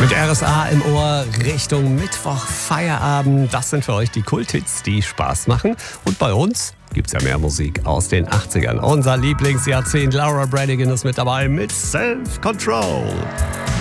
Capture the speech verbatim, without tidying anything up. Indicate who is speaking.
Speaker 1: Mit R S A im Ohr Richtung Mittwoch Feierabend. Das sind für euch die Kulthits, die Spaß machen. Und bei uns gibt's ja mehr Musik aus den achtzigern. Unser Lieblingsjahrzehnt. Laura Branigan ist mit dabei mit Self Control.